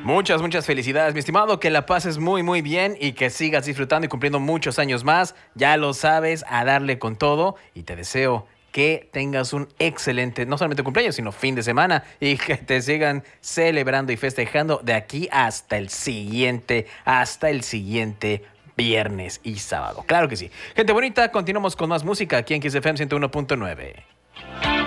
Muchas felicidades, mi estimado. Que la pases muy bien y que sigas disfrutando y cumpliendo muchos años más. Ya lo sabes, a darle con todo. Y te deseo que tengas un excelente, no solamente cumpleaños, sino fin de semana. Y que te sigan celebrando y festejando de aquí hasta el siguiente viernes y sábado. Claro que sí. Gente bonita, continuamos con más música aquí en XFM 101.9.